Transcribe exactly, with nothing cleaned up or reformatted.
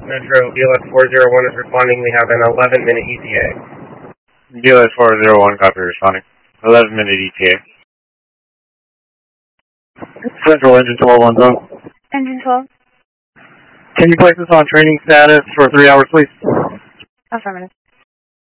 Metro, B L S four zero one is responding. We have an eleven minute E T A. B L S four zero one, copy, responding. eleven minute E T A. Central, engine twelve on zone. Engine twelve. Can you place us on training status for three hours, please? Affirmative.